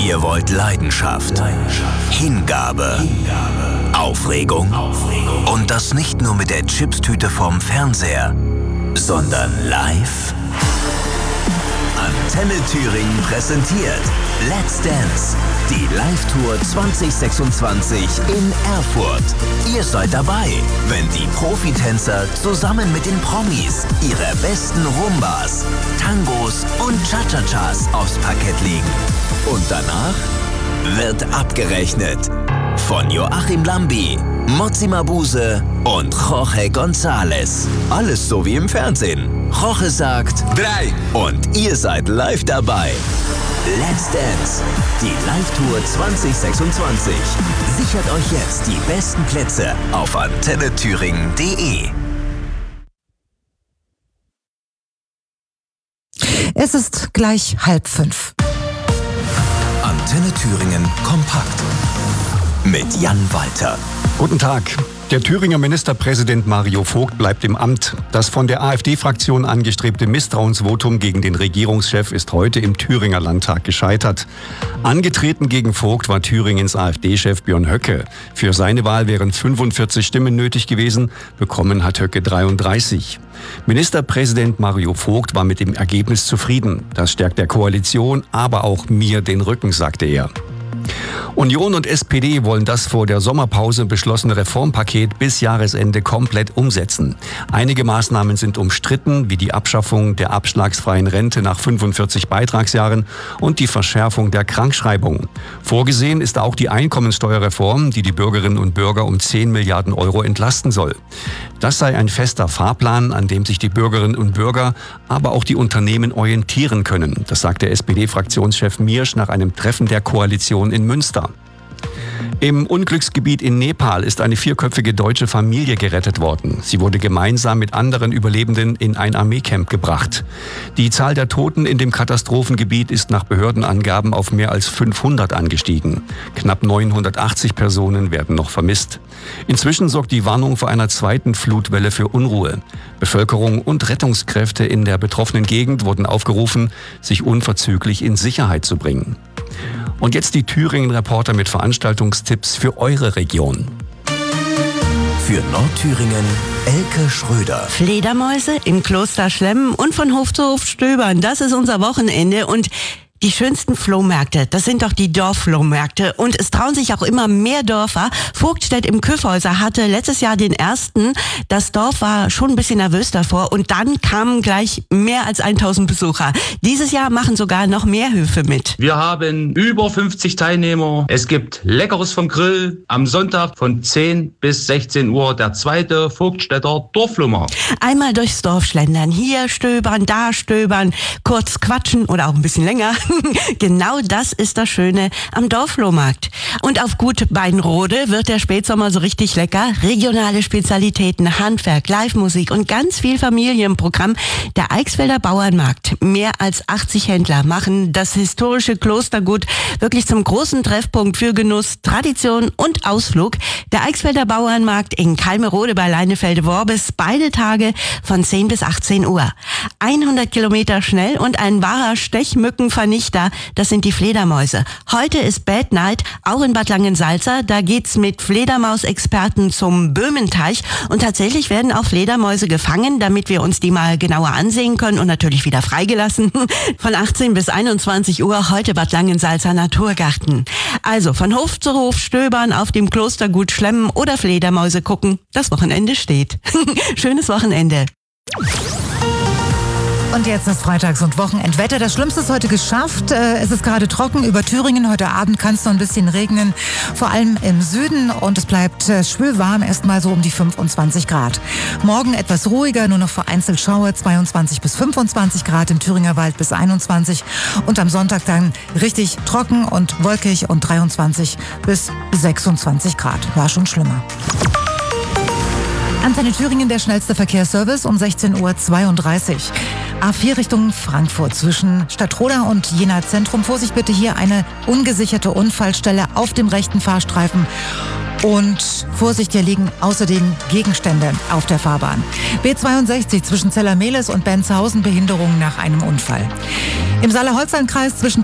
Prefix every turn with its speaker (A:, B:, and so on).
A: Ihr wollt Leidenschaft, Hingabe, Aufregung. Und das nicht nur mit der Chipstüte vom Fernseher, sondern live. Antenne Thüringen präsentiert Let's Dance, die Live-Tour 2026 in Erfurt. Ihr seid dabei, wenn die Profitänzer zusammen mit den Promis ihre besten Rumbas, Tangos und Cha-Cha-Chas aufs Parkett legen. Und danach wird abgerechnet. Von Joachim Lambi, Motsi Mabuse und Jorge González. Alles so wie im Fernsehen. Jorge sagt 3 und ihr seid live dabei. Let's Dance, die Live-Tour 2026. Sichert euch jetzt die besten Plätze auf antennethüringen.de.
B: Es ist gleich 4:30.
A: Antenne Thüringen kompakt mit Jan Walter.
C: Guten Tag. Der Thüringer Ministerpräsident Mario Vogt bleibt im Amt. Das von der AfD-Fraktion angestrebte Misstrauensvotum gegen den Regierungschef ist heute im Thüringer Landtag gescheitert. Angetreten gegen Vogt war Thüringens AfD-Chef Björn Höcke. Für seine Wahl wären 45 Stimmen nötig gewesen, bekommen hat Höcke 33. Ministerpräsident Mario Vogt war mit dem Ergebnis zufrieden. Das stärkt der Koalition, aber auch mir den Rücken, sagte er. Union und SPD wollen das vor der Sommerpause beschlossene Reformpaket bis Jahresende komplett umsetzen. Einige Maßnahmen sind umstritten, wie die Abschaffung der abschlagsfreien Rente nach 45 Beitragsjahren und die Verschärfung der Krankschreibung. Vorgesehen ist auch die Einkommensteuerreform, die die Bürgerinnen und Bürger um 10 Milliarden Euro entlasten soll. Das sei ein fester Fahrplan, an dem sich die Bürgerinnen und Bürger, aber auch die Unternehmen orientieren können. Das sagte SPD-Fraktionschef Miersch nach einem Treffen der Koalition in Münster. Im Unglücksgebiet in Nepal ist eine 4-köpfige deutsche Familie gerettet worden. Sie wurde gemeinsam mit anderen Überlebenden in ein Armeecamp gebracht. Die Zahl der Toten in dem Katastrophengebiet ist nach Behördenangaben auf mehr als 500 angestiegen. Knapp 980 Personen werden noch vermisst. Inzwischen sorgt die Warnung vor einer zweiten Flutwelle für Unruhe. Bevölkerung und Rettungskräfte in der betroffenen Gegend wurden aufgerufen, sich unverzüglich in Sicherheit zu bringen. Und jetzt die Thüringen-Reporter mit Veranstaltungstipps für eure Region.
A: Für Nordthüringen Elke Schröder.
D: Fledermäuse im Kloster Schlemmen und von Hof zu Hof stöbern. Das ist unser Wochenende und die schönsten Flohmärkte, das sind doch die Dorfflohmärkte und es trauen sich auch immer mehr Dörfer. Vogtstedt im Kyffhäuser hatte letztes Jahr den ersten. Das Dorf war schon ein bisschen nervös davor und dann kamen gleich mehr als 1000 Besucher. Dieses Jahr machen sogar noch mehr Höfe mit.
E: Wir haben über 50 Teilnehmer. Es gibt Leckeres vom Grill. Am Sonntag von 10 bis 16 Uhr der zweite Vogtstädter Dorfflohmarkt.
D: Einmal durchs Dorf schlendern, hier stöbern, da stöbern, kurz quatschen oder auch ein bisschen länger. Genau das ist das Schöne am Dorfflohmarkt. Und auf Gut Beinrode wird der Spätsommer so richtig lecker. Regionale Spezialitäten, Handwerk, Live-Musik und ganz viel Familienprogramm. Der Eichsfelder Bauernmarkt. Mehr als 80 Händler machen das historische Klostergut wirklich zum großen Treffpunkt für Genuss, Tradition und Ausflug. Der Eichsfelder Bauernmarkt in Kalmerode bei Leinefelde-Worbis. Beide Tage von 10 bis 18 Uhr. 100 Kilometer schnell und ein wahrer Stechmückenvernichter. Das sind die Fledermäuse. Heute ist Bad Night, auch in Bad Langensalza. Da geht's mit Fledermausexperten zum Böhmenteich. Und tatsächlich werden auch Fledermäuse gefangen, damit wir uns die mal genauer ansehen können und natürlich wieder freigelassen. Von 18 bis 21 Uhr heute Bad Langensalza Naturgarten. Also von Hof zu Hof stöbern, auf dem Klostergut schlemmen oder Fledermäuse gucken. Das Wochenende steht. Schönes Wochenende.
B: Und jetzt ist Freitags- und Wochenendwetter. Das Schlimmste ist heute geschafft. Es ist gerade trocken über Thüringen. Heute Abend kann es noch ein bisschen regnen, vor allem im Süden. Und es bleibt schwül warm, erstmal so um die 25 Grad. Morgen etwas ruhiger, nur noch vereinzelt Schauer, 22 bis 25 Grad, im Thüringer Wald bis 21. Und am Sonntag dann richtig trocken und wolkig und 23 bis 26 Grad. War schon schlimmer. Antenne Thüringen, der schnellste Verkehrsservice um 16:32 Uhr. A4 Richtung Frankfurt zwischen Stadtroda und Jena Zentrum. Vorsicht bitte, hier eine ungesicherte Unfallstelle auf dem rechten Fahrstreifen. Und Vorsicht, hier liegen außerdem Gegenstände auf der Fahrbahn. B62 zwischen Zellermehlis und Benzhausen, Behinderung nach einem Unfall. Im Saale-Holstein-Kreis zwischen